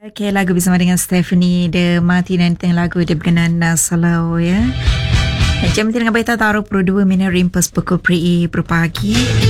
Okay, lagu bersama dengan Stephanie The Martin dan lagu dia berkenaan Slow ya. Jam dengan berita taruh Pro 2 Minit Rimpas pukul 3 pagi.